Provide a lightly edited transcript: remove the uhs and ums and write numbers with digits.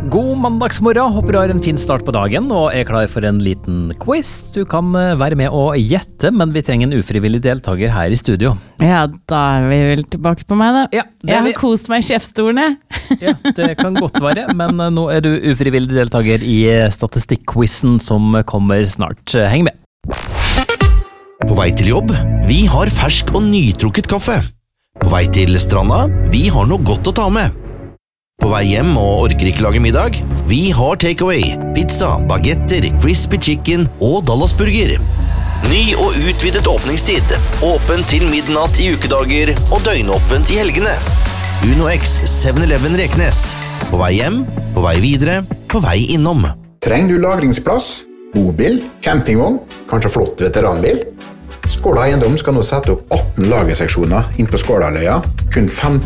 God mandagsmorgen, håper du har en fin start på dagen og er klar for en liten quiz. Du kan være med og gjette, men vi trenger en ufrivillig deltaker her i studio. Ja, da er vi vel tilbake på meg da. Ja, jeg har kost meg i sjefsstolen. Ja, det kan godt være, men nå er du ufrivillig deltaker i statistikk-quizen som kommer snart. Heng med! På vei til jobb, vi har fersk og nytrukket kaffe. På vei til stranda, vi har noe godt å ta med. På vei hjem og orker ikke lage middag, vi har takeaway, pizza, bagetter, crispy chicken og Dallasburger. Ny og utvidet åpningstid, åpen til midnatt i ukedager og døgnåpent i helgene. Uno X 7-Eleven Reknes. På vei hjem, på vei videre, på vei innom. Trenger du lagringsplass? Bobil, campingvogn, kanskje flott veteranbil? Skåla Eiendom skal nå sette opp 18 lagerseksjoner inn på Skålaløya, kun 15